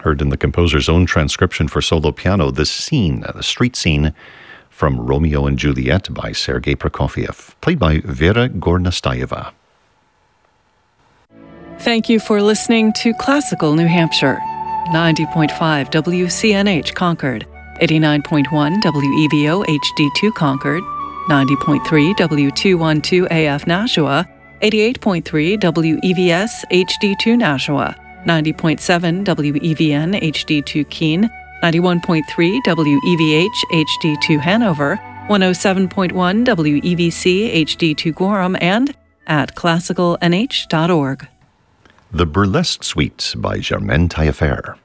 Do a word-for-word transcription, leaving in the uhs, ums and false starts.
Heard in the composer's own transcription for solo piano, the scene, the street scene from Romeo and Juliet by Sergei Prokofiev, played by Vera Gornastayeva. Thank you for listening to Classical New Hampshire. ninety point five W C N H Concord, eighty-nine point one W E V O H D two Concord, ninety point three W two twelve A F Nashua, eighty-eight point three W E V S H D two Nashua, ninety point seven W E V N H D two Keene, ninety-one point three W E V H H D two Hanover, one oh seven point one W E V C H D two Gorham, and at classical n h dot org. The Burlesque Suite by Germaine Taillefer.